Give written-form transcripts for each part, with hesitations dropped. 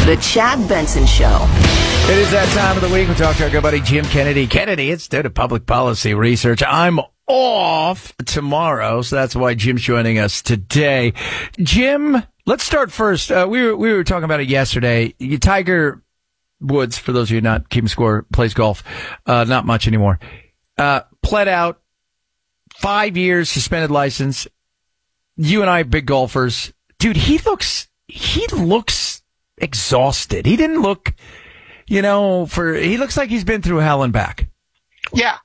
The Chad Benson Show. It is that time of the week. We talk to our good buddy Jim Kennedy. Kennedy, Institute of Public Policy Research. I'm off tomorrow, so that's why Jim's joining us today. Jim, let's start first. We were talking about it yesterday. Tiger Woods, for those of you not keeping score, plays golf. Not much anymore. Pled out, 5 years, suspended license. You and I, big golfers. Dude, he looks exhausted. He didn't look, he looks like he's been through hell and back. Yeah,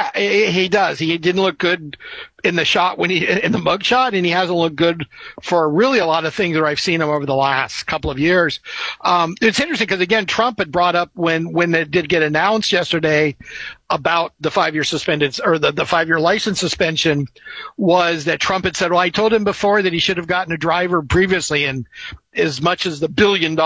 he does. He didn't look good in the mug shot, and he hasn't looked good for really a lot of things that I've seen him over the last couple of years. It's interesting because, again, Trump had brought up when it did get announced yesterday about the 5-year suspended or the 5-year license suspension, was that Trump had said, well, I told him before that he should have gotten a driver previously, and as much as the $1 billion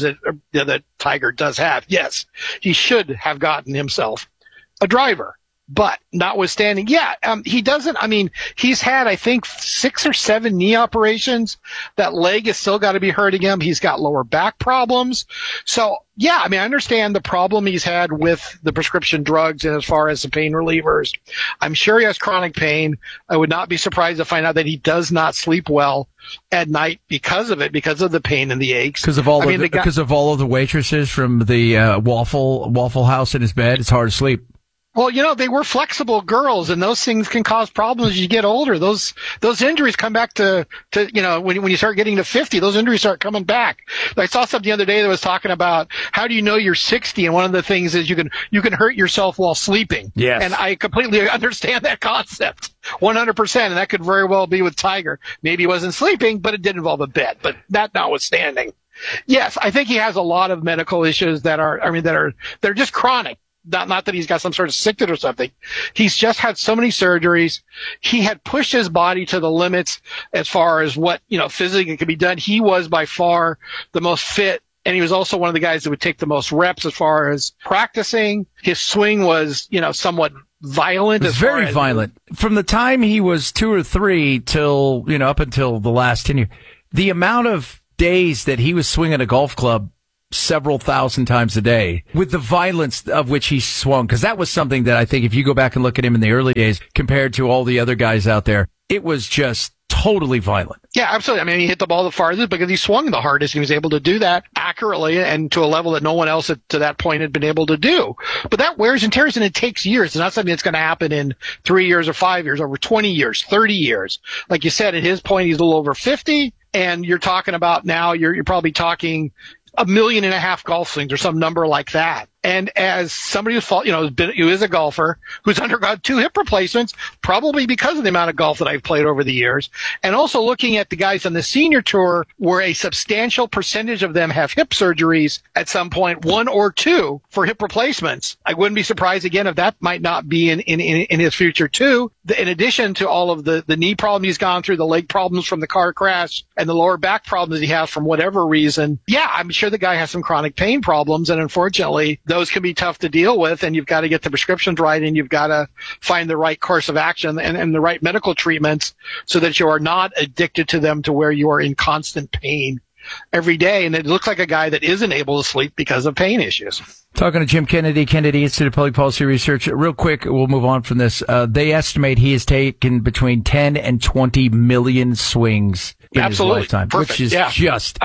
that Tiger does have, yes, he should have gotten himself a driver. But notwithstanding, he doesn't. I mean, he's had, I think, 6 or 7 knee operations. That leg has still got to be hurting him. He's got lower back problems. So, I understand the problem he's had with the prescription drugs and as far as the pain relievers. I'm sure he has chronic pain. I would not be surprised to find out that he does not sleep well at night because of it, because of the pain and the aches. Because of all of the waitresses from the Waffle House in his bed, it's hard to sleep. Well, they were flexible girls, and those things can cause problems as you get older. Those injuries come back to when you start getting to 50, those injuries start coming back. I saw something the other day that was talking about how do you know you're 60, and one of the things is you can hurt yourself while sleeping. Yes. And I completely understand that concept, 100%, and that could very well be with Tiger. Maybe he wasn't sleeping, but it did involve a bet. But that notwithstanding, yes, I think he has a lot of medical issues they're just chronic. Not that he's got some sort of sickness or something. He's just had so many surgeries. He had pushed his body to the limits as far as what, physically could be done. He was by far the most fit, and he was also one of the guys that would take the most reps as far as practicing. His swing was, somewhat violent. It was very violent. From the time he was 2 or 3 till, up until the last 10 years, the amount of days that he was swinging a golf club several thousand times a day with the violence of which he swung. Because that was something that I think if you go back and look at him in the early days compared to all the other guys out there, it was just totally violent. Yeah, absolutely. I mean, he hit the ball the farthest because he swung the hardest. He was able to do that accurately and to a level that no one else to that point had been able to do. But that wears and tears, and it takes years. It's not something that's going to happen in 3 years or 5 years, over 20 years, 30 years. Like you said, at his point, he's a little over 50, and you're talking about now, you're probably talking 1.5 million golf swings or some number like that. And as somebody who is a golfer who's undergone 2 hip replacements, probably because of the amount of golf that I've played over the years, and also looking at the guys on the senior tour where a substantial percentage of them have hip surgeries at some point, 1 or 2 for hip replacements. I wouldn't be surprised again if that might not be in his future too. In addition to all of the knee problem he's gone through, the leg problems from the car crash, and the lower back problems he has from whatever reason. Yeah, I'm sure the guy has some chronic pain problems, and unfortunately, those can be tough to deal with, and you've got to get the prescriptions right, and you've got to find the right course of action and the right medical treatments so that you are not addicted to them to where you are in constant pain every day. And it looks like a guy that isn't able to sleep because of pain issues. Talking to Jim Kennedy, Institute of Public Policy Research. Real quick, we'll move on from this. They estimate he has taken between 10 and 20 million swings in his lifetime, perfect. Which is just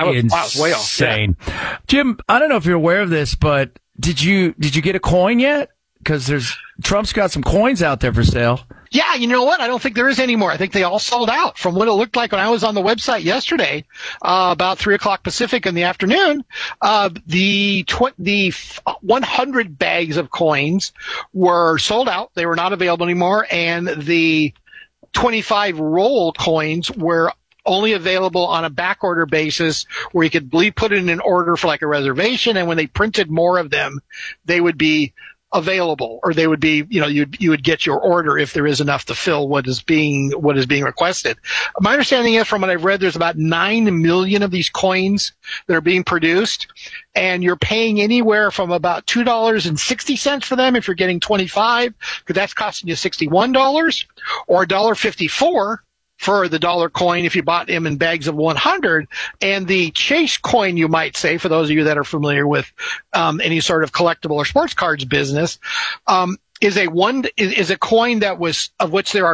insane. Jim, I don't know if you're aware of this, but did you get a coin yet? Because Trump's got some coins out there for sale. Yeah, you know what? I don't think there is anymore. I think they all sold out from what it looked like when I was on the website yesterday, about 3:00 Pacific in the afternoon. The 100 bags of coins were sold out. They were not available anymore. And the 25 roll coins were only available on a back order basis where you could put in an order for like a reservation. And when they printed more of them, they would be available, or they would be, you would get your order if there is enough to fill what is being requested. My understanding is, from what I've read, there's about 9 million of these coins that are being produced, and you're paying anywhere from about $2.60 for them if you're getting 25, because that's costing you $61, or $1.54 for the dollar coin if you bought them in bags of 100. And the Chase coin, you might say, for those of you that are familiar with any sort of collectible or sports cards business, is a coin that was, of which there are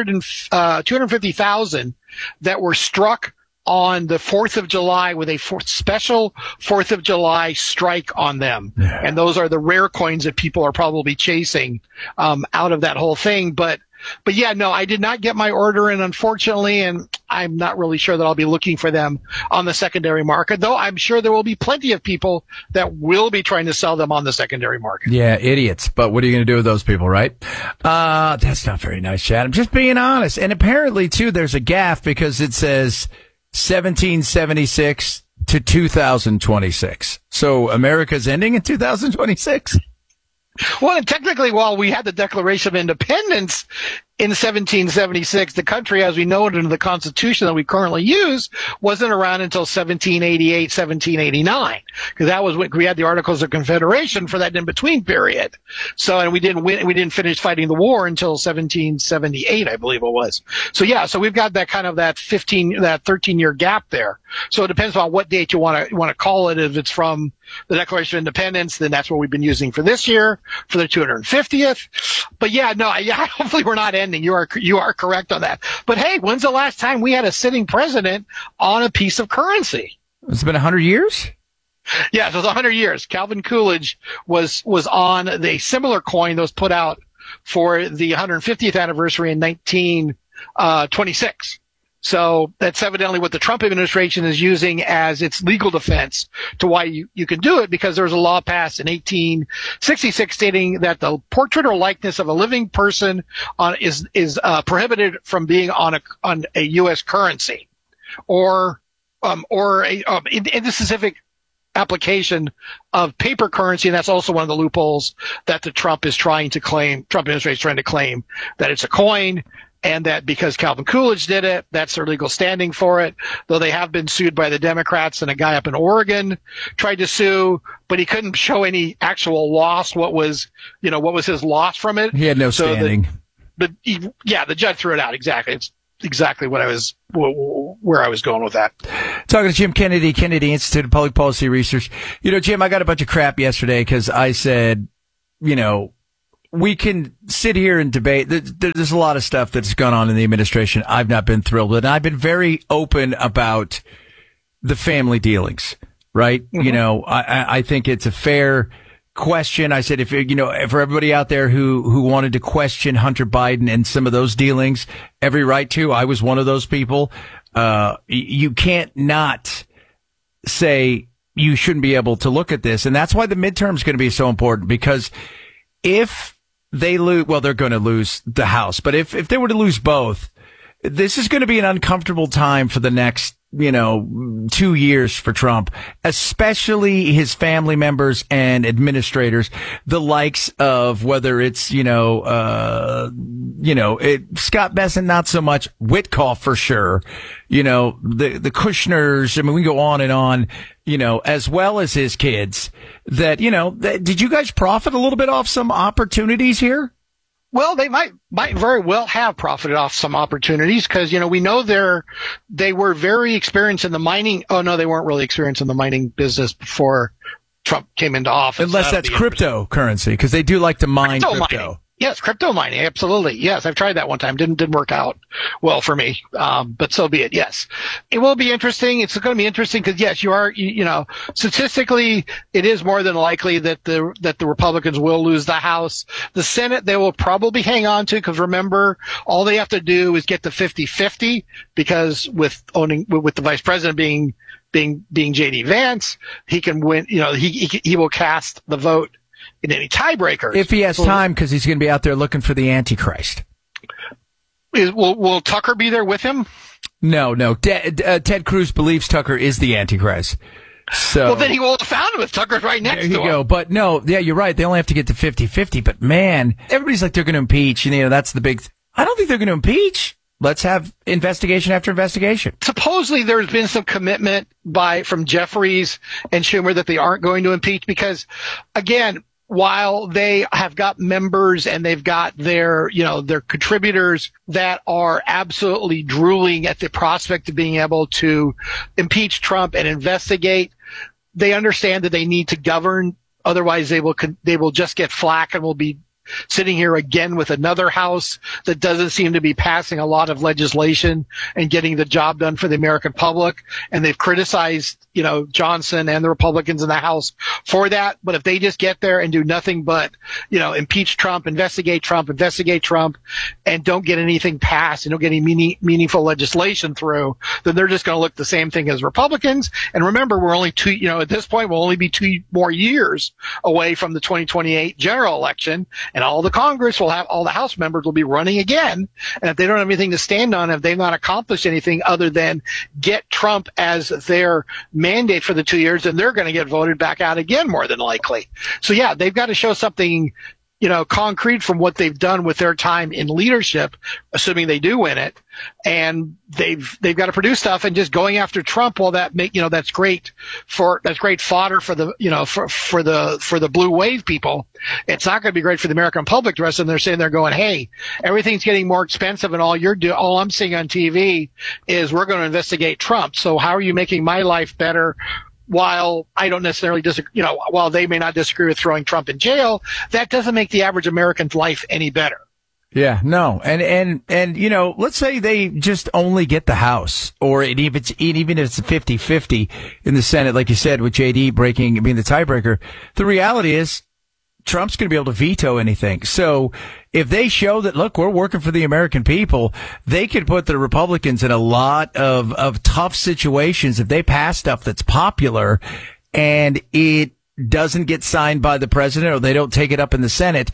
250,000 that were struck on the 4th of July with a special 4th of July strike on them. Yeah. And those are the rare coins that people are probably chasing, out of that whole thing. But yeah, no, I did not get my order in, unfortunately, and I'm not really sure that I'll be looking for them on the secondary market, though I'm sure there will be plenty of people that will be trying to sell them on the secondary market. Yeah, idiots. But what are you going to do with those people, right? That's not very nice, Chad. I'm just being honest. And apparently, too, there's a gaffe because it says 1776 to 2026. So America's ending in 2026? Well, and technically, while we had the Declaration of Independence in 1776, the country, as we know it in the Constitution that we currently use, wasn't around until 1788, 1789, because that was when we had the Articles of Confederation for that in-between period. So, and we didn't finish fighting the war until 1778, I believe it was. So yeah, so we've got that kind of that 13-year gap there. So it depends on what date you want to call it. If it's from the Declaration of Independence, then that's what we've been using for this year, for the 250th. But yeah, no, yeah, hopefully we're not ending. You are correct on that. But hey, when's the last time we had a sitting president on a piece of currency? It's been 100 years? Yeah, so it was 100 years. Calvin Coolidge was on the similar coin that was put out for the 150th anniversary in 1926. So that's evidently what the Trump administration is using as its legal defense to why you can do it, because there was a law passed in 1866 stating that the portrait or likeness of a living person is prohibited from being on a U.S. currency, or in the specific application of paper currency, and that's also one of the loopholes that the Trump administration is trying to claim that it's a coin. And that because Calvin Coolidge did it, that's their legal standing for it. Though they have been sued by the Democrats, and a guy up in Oregon tried to sue, but he couldn't show any actual loss. What was his loss from it? He had no standing. The judge threw it out. Exactly. It's exactly where I was going with that. Talking to Jim Kennedy, Kennedy Institute of Public Policy Research. Jim, I got a bunch of crap yesterday because I said, we can sit here and debate. There's a lot of stuff that's gone on in the administration I've not been thrilled with. And I've been very open about the family dealings, right? Mm-hmm. I think it's a fair question. I said, for everybody out there who wanted to question Hunter Biden and some of those dealings, every right to. I was one of those people. You can't not say you shouldn't be able to look at this. And that's why the midterm is going to be so important, because if they lose, well, they're going to lose the House. But if they were to lose both, this is going to be an uncomfortable time for the next, 2 years for Trump, especially his family members and administrators, the likes of whether it's, Scott Bessent, not so much, Witkoff for sure, the Kushners. I mean, we go on and on, as well as his kids that, did you guys profit a little bit off some opportunities here? Well, they might very well have profited off some opportunities, because, we know they were very experienced in the mining. Oh, no, they weren't really experienced in the mining business before Trump came into office. Unless that's cryptocurrency, because they do like to mine crypto. Mining. Yes, crypto mining, absolutely. Yes, I've tried that one time. Didn't work out well for me. But so be it. Yes, it will be interesting. It's going to be interesting because yes, statistically, it is more than likely that the Republicans will lose the House. The Senate, they will probably hang on to, because remember, all they have to do is get the 50-50, because with the vice president being J.D. Vance, he can win. He will cast the vote in any tiebreakers. If he has time, because he's going to be out there looking for the Antichrist. Will Tucker be there with him? No. Ted Cruz believes Tucker is the Antichrist. So, well, then he will have found him if Tucker's right next to him. There you go. But no, yeah, you're right. They only have to get to 50-50. But man, everybody's like they're going to impeach. That's the big. I don't think they're going to impeach. Let's have investigation after investigation. Supposedly there's been some commitment from Jeffries and Schumer that they aren't going to impeach, because, again, while they have got members and they've got their contributors that are absolutely drooling at the prospect of being able to impeach Trump and investigate, they understand that they need to govern. Otherwise, they will just get flack and will be sitting here again with another House that doesn't seem to be passing a lot of legislation and getting the job done for the American public. And they've criticized, Johnson and the Republicans in the House for that. But if they just get there and do nothing but, impeach Trump, investigate Trump, and don't get anything passed and don't get any meaningful legislation through, then they're just going to look the same thing as Republicans. And remember, we're only at this point, we'll only be 2 more years away from the 2028 general election. And all the House members will be running again. And if they don't have anything to stand on, if they've not accomplished anything other than get Trump as their mandate for the 2 years, then they're going to get voted back out again, more than likely. So yeah, they've got to show something, concrete from what they've done with their time in leadership, assuming they do win it. And they've got to produce stuff, and just going after Trump, well, that's great fodder for the, for the blue wave people. It's not going to be great for the American public. The rest of them, they're saying, they're going, hey, everything's getting more expensive, and all I'm seeing on TV is we're going to investigate Trump. So how are you making my life better? While I don't necessarily disagree, while they may not disagree with throwing Trump in jail, that doesn't make the average American's life any better. Yeah, no. And let's say they just only get the House, or even if it's 50-50 in the Senate, like you said, with JD being the tiebreaker. The reality is Trump's going to be able to veto anything. So if they show that, look, we're working for the American people, they could put the Republicans in a lot of tough situations if they pass stuff that's popular and it doesn't get signed by the president, or they don't take it up in the Senate.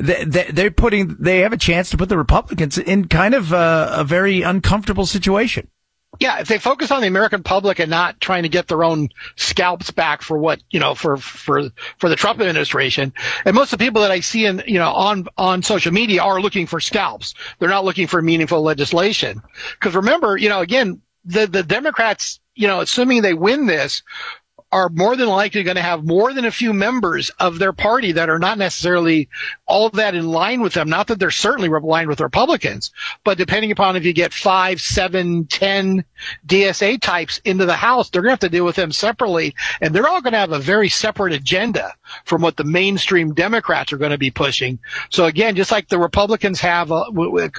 They have a chance to put the Republicans in kind of a very uncomfortable situation. Yeah, if they focus on the American public and not trying to get their own scalps back for what, for the Trump administration. And most of the people that I see on social media are looking for scalps. They're not looking for meaningful legislation. Because remember, again, the Democrats, assuming they win this, are more than likely going to have more than a few members of their party that are not necessarily all that in line with them. Not that they're certainly aligned with Republicans, but depending upon if you get 5, 7, 10 DSA types into the House, they're going to have to deal with them separately. And they're all going to have a very separate agenda from what the mainstream Democrats are going to be pushing. So again, just like the Republicans have